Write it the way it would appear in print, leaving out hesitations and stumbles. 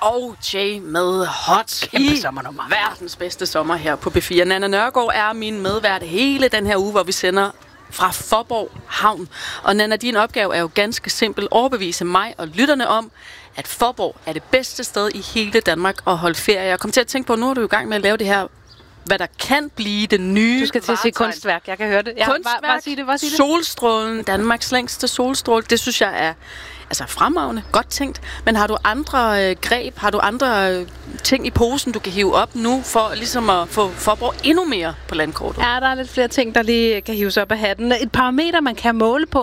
og Jay med Hot i verdens bedste sommer her på B4. Nanna Nørgaard er min medvært hele den her uge, hvor vi sender fra Faaborg Havn. Og Nanna, din opgave er jo ganske simpel: overbevise mig og lytterne om, at Faaborg er det bedste sted i hele Danmark at holde ferie. Jeg kom til at tænke på, nu er du i gang med at lave det her, hvad der kan blive det nye. Du skal til at sige kunstværk, jeg kan høre det. Ja, kunstværk, bare sig det. Solstrålen, Danmarks længste solstråle, det synes jeg er fremragende, godt tænkt. Men har du andre greb, har du andre ting i posen, du kan hive op nu, for ligesom at få Faaborg endnu mere på landkortet? Ja, der er lidt flere ting, der lige kan hives op af hatten. Et parameter, man kan måle på,